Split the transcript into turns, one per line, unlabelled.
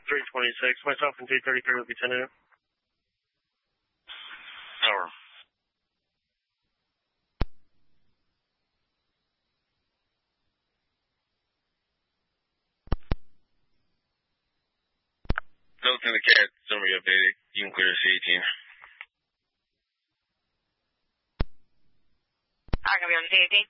326. Myself and 233 will be 10 in.
Over. Delta in the cat, summary updated. You can clear C18.
I'm going to be on C18.